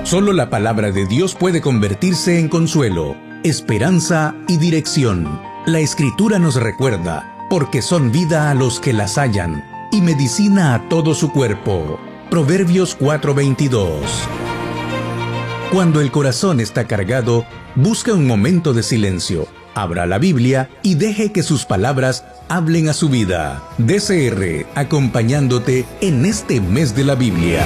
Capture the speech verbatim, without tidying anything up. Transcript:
Solo la palabra de Dios puede convertirse en consuelo, esperanza y dirección. La Escritura nos recuerda, porque son vida a los que las hallan y medicina a todo su cuerpo. Proverbios cuatro veintidós. Cuando el corazón está cargado, busca un momento de silencio. Abra la Biblia y deje que sus palabras hablen a su vida. D C R, acompañándote en este mes de la Biblia.